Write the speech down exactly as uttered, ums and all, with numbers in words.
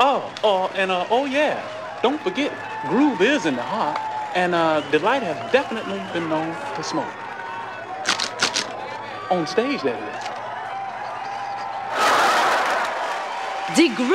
Oh, oh, and uh, oh yeah, don't forget, groove is in the heart, and uh, Delight has definitely been known to smoke. On stage, that is. The